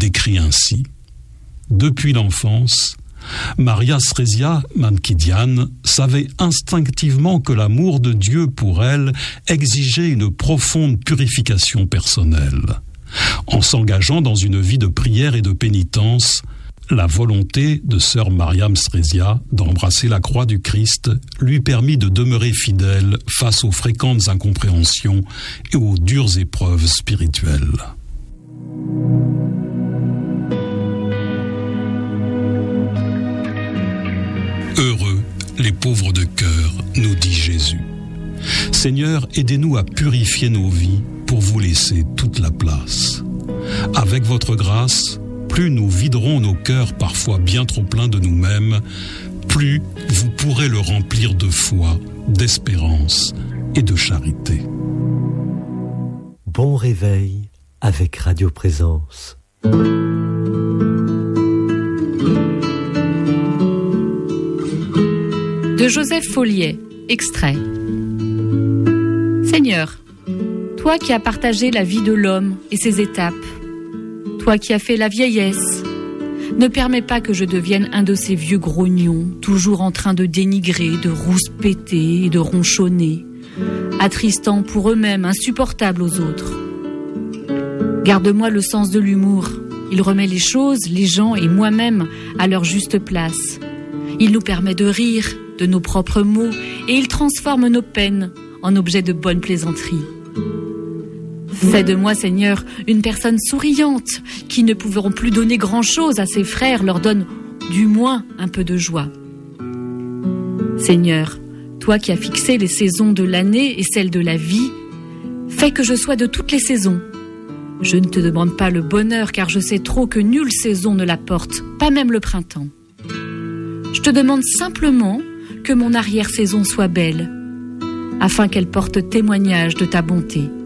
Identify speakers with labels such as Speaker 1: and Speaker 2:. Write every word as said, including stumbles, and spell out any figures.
Speaker 1: décrit ainsi. Depuis l'enfance, Maria Srezia Mankidian savait instinctivement que l'amour de Dieu pour elle exigeait une profonde purification personnelle. En s'engageant dans une vie de prière et de pénitence, la volonté de sœur Mariam Srezia d'embrasser la croix du Christ lui permit de demeurer fidèle face aux fréquentes incompréhensions et aux dures épreuves spirituelles. Heureux les pauvres de cœur, nous dit Jésus. Seigneur, aidez-nous à purifier nos vies pour vous laisser toute la place. Avec votre grâce, plus nous viderons nos cœurs parfois bien trop pleins de nous-mêmes, plus vous pourrez le remplir de foi, d'espérance et de charité.
Speaker 2: Bon réveil avec Radio Présence.
Speaker 3: De Joseph Folliet, extrait. Seigneur, toi qui as partagé la vie de l'homme et ses étapes, toi qui as fait la vieillesse, ne permets pas que je devienne un de ces vieux grognons, toujours en train de dénigrer, de rouspéter et de ronchonner, attristant pour eux-mêmes, insupportables aux autres. Garde-moi le sens de l'humour. Il remet les choses, les gens et moi-même à leur juste place. Il nous permet de rire de nos propres maux et il transforme nos peines en objets de bonne plaisanterie. Fais de moi, Seigneur, une personne souriante qui, ne pouvant plus donner grand-chose à ses frères, leur donne du moins un peu de joie. Seigneur, toi qui as fixé les saisons de l'année et celles de la vie, fais que je sois de toutes les saisons. Je ne te demande pas le bonheur car je sais trop que nulle saison ne l'apporte, pas même le printemps. Je te demande simplement que mon arrière-saison soit belle, afin qu'elle porte témoignage de ta bonté.